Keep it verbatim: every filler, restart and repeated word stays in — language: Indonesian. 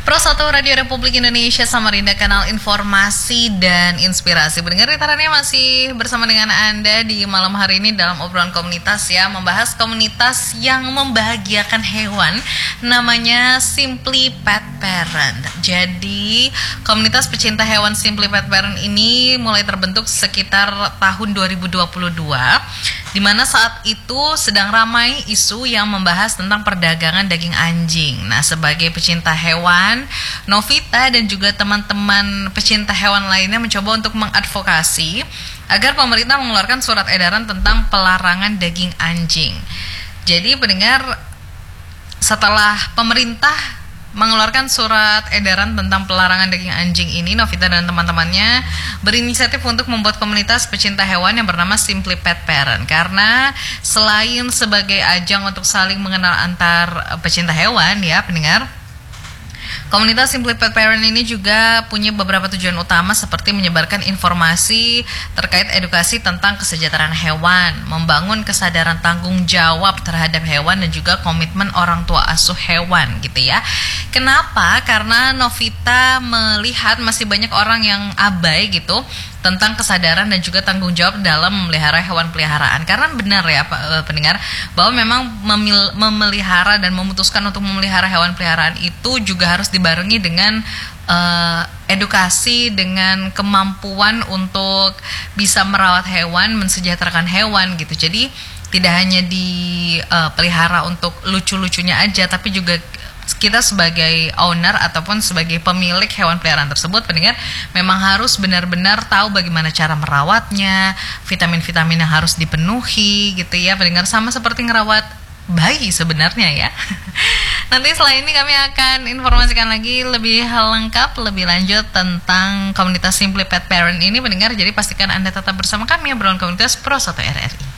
Pro satu Radio Republik Indonesia Samarinda, kanal informasi dan inspirasi. Pendengar getarannya masih bersama dengan Anda di malam hari ini dalam obrolan komunitas ya, membahas komunitas yang membahagiakan hewan, namanya Simply Pet Parent. Jadi komunitas pecinta hewan Simply Pet Parent ini mulai terbentuk sekitar tahun dua ribu dua puluh dua, di mana saat itu sedang ramai isu yang membahas tentang perdagangan daging anjing. Nah, sebagai pecinta hewan, Novita dan juga teman-teman pecinta hewan lainnya mencoba untuk mengadvokasi agar pemerintah mengeluarkan surat edaran tentang pelarangan daging anjing. Jadi pendengar, setelah pemerintah mengeluarkan surat edaran tentang pelarangan daging anjing ini, Novita dan teman-temannya berinisiatif untuk membuat komunitas pecinta hewan yang bernama Simply Pet Parent. Karena selain sebagai ajang untuk saling mengenal antar pecinta hewan ya pendengar, komunitas Simply Pet Parent ini juga punya beberapa tujuan utama seperti menyebarkan informasi terkait edukasi tentang kesejahteraan hewan, membangun kesadaran tanggung jawab terhadap hewan, dan juga komitmen orang tua asuh hewan gitu ya. Kenapa? Karena Novita melihat masih banyak orang yang abai gitu tentang kesadaran dan juga tanggung jawab dalam memelihara hewan peliharaan. Karena benar ya pendengar, bahwa memang memil- memelihara dan memutuskan untuk memelihara hewan peliharaan itu juga harus dibarengi dengan uh, edukasi, dengan kemampuan untuk bisa merawat hewan, mensejahterakan hewan gitu. Jadi tidak hanya dipelihara uh, untuk lucu-lucunya aja, tapi juga kita sebagai owner ataupun sebagai pemilik hewan peliharaan tersebut pendengar memang harus benar-benar tahu bagaimana cara merawatnya, vitamin-vitamin yang harus dipenuhi gitu ya pendengar, sama seperti ngerawat bayi sebenarnya ya. Nanti setelah ini kami akan informasikan lagi lebih lengkap, lebih lanjut tentang komunitas Simply Pet Parent ini pendengar. Jadi pastikan Anda tetap bersama kami ya, obrolan komunitas Pro satu R R I.